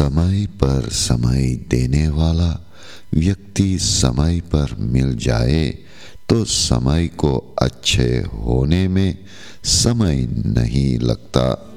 समय पर समय देने वाला व्यक्ति समय पर मिल जाए तो समय को अच्छे होने में समय नहीं लगता।